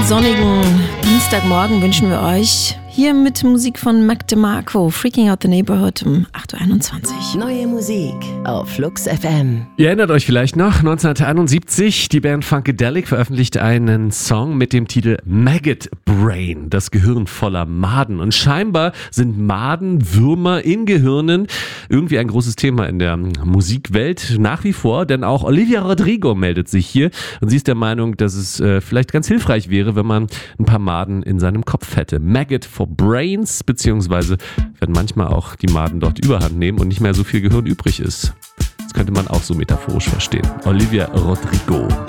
sonnigen Dienstagmorgen wünschen wir euch hier mit Musik von Mac DeMarco, Freaking Out the Neighborhood um 8.21 Uhr. Neue Musik auf Flux FM. Ihr erinnert euch vielleicht noch, 1971, die Band Funkadelic veröffentlichte einen Song mit dem Titel Maggot Brain, das Gehirn voller Maden. Und scheinbar sind Maden, Würmer in Gehirnen irgendwie ein großes Thema in der Musikwelt nach wie vor, denn auch Olivia Rodrigo meldet sich hier und sie ist der Meinung, dass es vielleicht ganz hilfreich wäre, wenn man ein paar Maden in seinem Kopf hätte. Maggot for Brains, beziehungsweise wenn manchmal auch die Maden dort Überhand nehmen und nicht mehr so viel Gehirn übrig ist. Das könnte man auch so metaphorisch verstehen. Olivia Rodrigo.